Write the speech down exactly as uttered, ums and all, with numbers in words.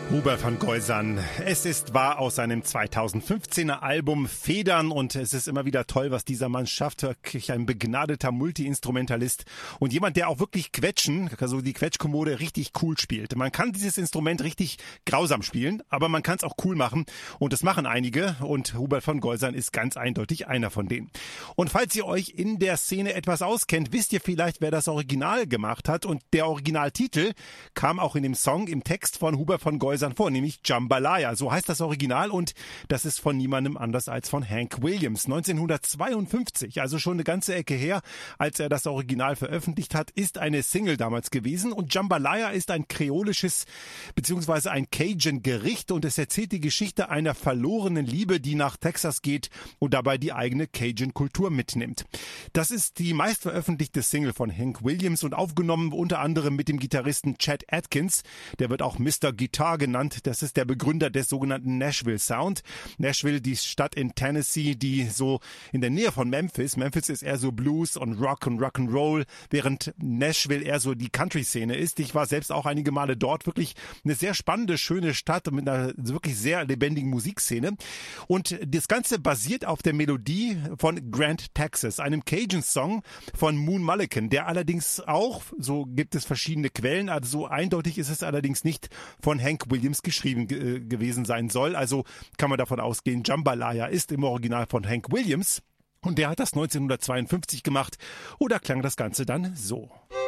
Hubert van Geusern. Es ist wahr aus seinem zweitausendfünfzehner Album Federn und es ist immer wieder toll, was dieser Mann schafft. Wirklich ein begnadeter Multi-Instrumentalist und jemand, der auch wirklich Quetschen, also die Quetschkommode, richtig cool spielt. Man kann dieses Instrument richtig grausam spielen, aber man kann es auch cool machen und das machen einige und Hubert van Geusern ist ganz eindeutig einer von denen. Und falls ihr euch in der Szene etwas auskennt, wisst ihr vielleicht, wer das Original gemacht hat und der Originaltitel kam auch in dem Song, im Text von Hubert van Geusern vor, nämlich Jambalaya. So heißt das Original und das ist von niemandem anders als von Hank Williams. neunzehnhundertzweiundfünfzig, also schon eine ganze Ecke her, als er das Original veröffentlicht hat, ist eine Single damals gewesen und Jambalaya ist ein kreolisches bzw. ein Cajun-Gericht und es erzählt die Geschichte einer verlorenen Liebe, die nach Texas geht und dabei die eigene Cajun-Kultur mitnimmt. Das ist die meistveröffentlichte Single von Hank Williams und aufgenommen unter anderem mit dem Gitarristen Chet Atkins, der wird auch Mister Guitar genannt. Das ist der Begründer des sogenannten Nashville Sound. Nashville, die Stadt in Tennessee, die so in der Nähe von Memphis. Memphis ist eher so Blues und Rock und Rock'n'Roll, während Nashville eher so die Country-Szene ist. Ich war selbst auch einige Male dort. Wirklich eine sehr spannende, schöne Stadt mit einer wirklich sehr lebendigen Musikszene. Und das Ganze basiert auf der Melodie von Grant Texas, einem Cajun-Song von Moon Mullican, der allerdings auch, so gibt es verschiedene Quellen, also so eindeutig ist es allerdings nicht von Hank Williams geschrieben ge- gewesen sein soll. Also kann man davon ausgehen, Jambalaya ist im Original von Hank Williams und der hat das neunzehnhundertzweiundfünfzig gemacht. Oder klang das Ganze dann so?